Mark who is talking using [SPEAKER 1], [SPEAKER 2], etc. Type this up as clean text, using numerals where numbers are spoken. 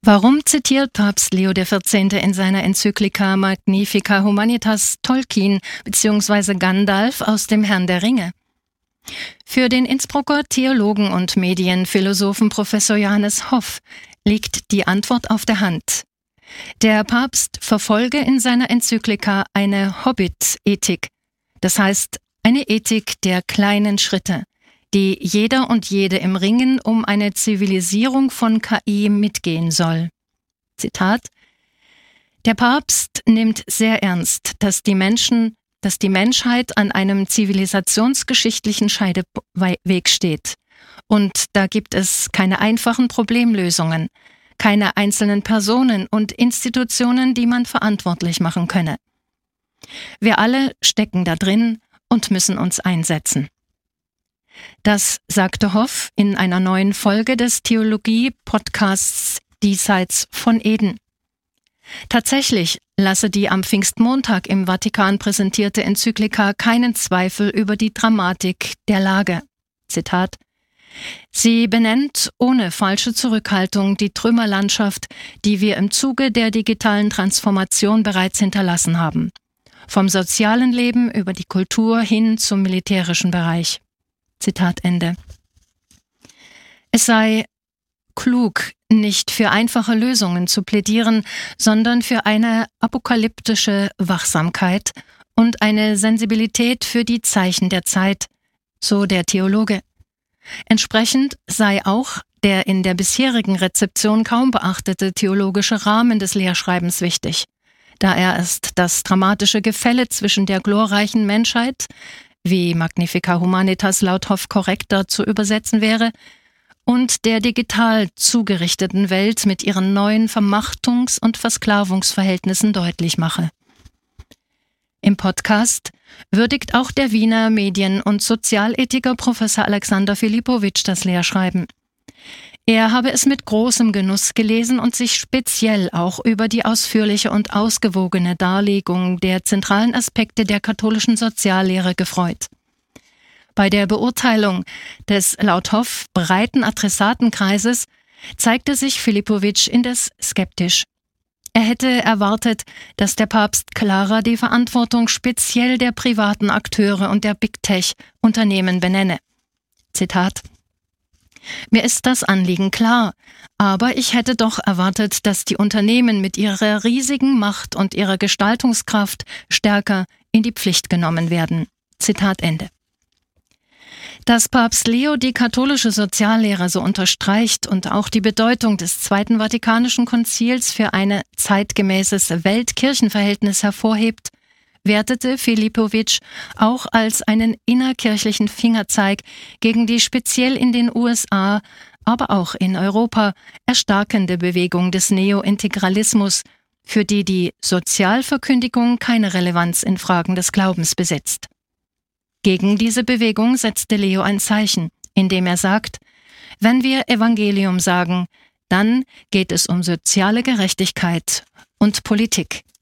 [SPEAKER 1] Warum zitiert Papst Leo XIV. In seiner Enzyklika Magnificat Humanitas Tolkien bzw. Gandalf aus dem Herrn der Ringe? Für den Innsbrucker Theologen und Medienphilosophen Professor Johannes Hoff liegt die Antwort auf der Hand. Der Papst verfolge in seiner Enzyklika eine Hobbit-Ethik, das heißt eine Ethik der kleinen Schritte, die jeder und jede im Ringen um eine Zivilisierung von KI mitgehen soll. Zitat: Der Papst nimmt sehr ernst, dass die Menschheit an einem zivilisationsgeschichtlichen Scheideweg steht. Und da gibt es keine einfachen Problemlösungen, keine einzelnen Personen und Institutionen, die man verantwortlich machen könne. Wir alle stecken da drin und müssen uns einsetzen. Das sagte Hoff in einer neuen Folge des Theologie-Podcasts Diesseits von Eden. Tatsächlich lasse die am Pfingstmontag im Vatikan präsentierte Enzyklika keinen Zweifel über die Dramatik der Lage. Zitat: Sie benennt ohne falsche Zurückhaltung die Trümmerlandschaft, die wir im Zuge der digitalen Transformation bereits hinterlassen haben. Vom sozialen Leben über die Kultur hin zum militärischen Bereich. Zitat Ende. Es sei klug, nicht für einfache Lösungen zu plädieren, sondern für eine apokalyptische Wachsamkeit und eine Sensibilität für die Zeichen der Zeit, so der Theologe. Entsprechend sei auch der in der bisherigen Rezeption kaum beachtete theologische Rahmen des Lehrschreibens wichtig, da er erst das dramatische Gefälle zwischen der glorreichen Menschheit, wie Magnificat Humanitas laut Hoff korrekter zu übersetzen wäre, und der digital zugerichteten Welt mit ihren neuen Vermachtungs- und Versklavungsverhältnissen deutlich mache. Im Podcast würdigt auch der Wiener Medien- und Sozialethiker Professor Alexander Filipowitsch das Lehrschreiben. Er habe es mit großem Genuss gelesen und sich speziell auch über die ausführliche und ausgewogene Darlegung der zentralen Aspekte der katholischen Soziallehre gefreut. Bei der Beurteilung des laut Hoff breiten Adressatenkreises zeigte sich Filipowitsch indes skeptisch. Er hätte erwartet, dass der Papst klarer die Verantwortung speziell der privaten Akteure und der Big Tech-Unternehmen benenne. Zitat: Mir ist das Anliegen klar, aber ich hätte doch erwartet, dass die Unternehmen mit ihrer riesigen Macht und ihrer Gestaltungskraft stärker in die Pflicht genommen werden. Zitat Ende. Dass Papst Leo die katholische Soziallehre so unterstreicht und auch die Bedeutung des Zweiten Vatikanischen Konzils für ein zeitgemäßes Weltkirchenverhältnis hervorhebt, wertete Filipowitsch auch als einen innerkirchlichen Fingerzeig gegen die speziell in den USA, aber auch in Europa erstarkende Bewegung des Neo-Integralismus, für die die Sozialverkündigung keine Relevanz in Fragen des Glaubens besitzt. Gegen diese Bewegung setzte Leo ein Zeichen, indem er sagt: Wenn wir Evangelium sagen, dann geht es um soziale Gerechtigkeit und Politik.